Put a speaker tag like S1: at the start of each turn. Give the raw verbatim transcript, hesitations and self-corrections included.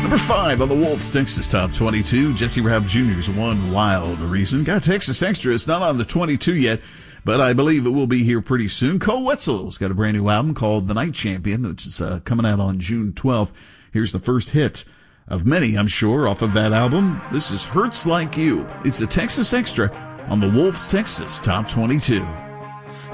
S1: Number five on the Wolves Texas Top twenty-two, Jesse Rabb Junior's One Wild Reason. Got Texas Extra. It's not on the twenty-two yet, but I believe it will be here pretty soon. Cole Wetzel's got a brand new album called The Night Champion, which is uh, coming out on June twelfth. Here's the first hit of many, I'm sure, off of that album. This is Hurts Like You. It's a Texas Extra on the Wolves Texas Top twenty-two.